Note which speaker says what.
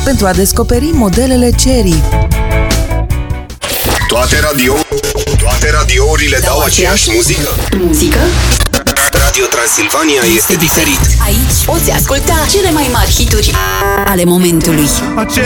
Speaker 1: pentru a descoperi modelele Chery.
Speaker 2: Toate radiourile dau aceeași muzică?
Speaker 3: Muzică?
Speaker 2: Radio Transilvania este diferit.
Speaker 3: Aici poți asculta cele mai mari hituri ale momentului.